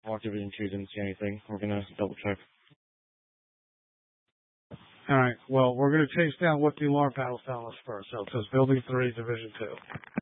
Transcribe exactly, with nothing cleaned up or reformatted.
Mark Division two didn't see anything. We're going to double check. All right. Well, we're going to chase down what the alarm panel's telling us first. So it says Building three, Division two.